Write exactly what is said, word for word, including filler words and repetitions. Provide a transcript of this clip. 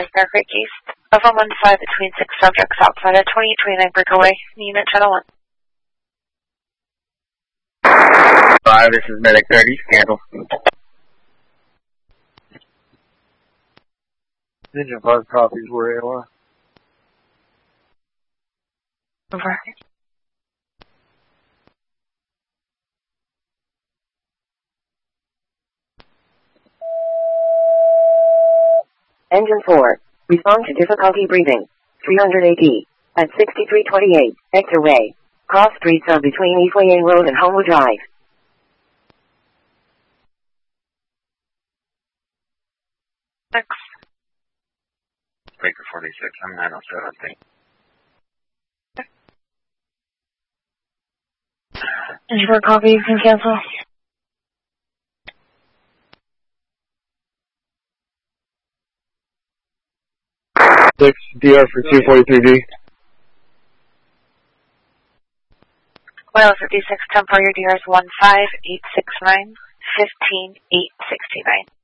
Dark Creek East of one one five between six subjects outside of twenty twenty-nine breakaway. Unit channel one. Five, this is Medic thirty, handle. Engine five copies, where A O I. Over. Engine four, respond to difficulty breathing. three hundred eighty, at sixty-three twenty-eight, Hector Way. Cross streets are between Eastway A Road and Homewood Drive. Six. Baker forty-six, I'm nine oh seven, thank you. Engine four copy, you can cancel. Six, D R for two forty-three D. Oil fifty-six, temp for your D R is one five eight six nine, fifteen eight sixty-nine.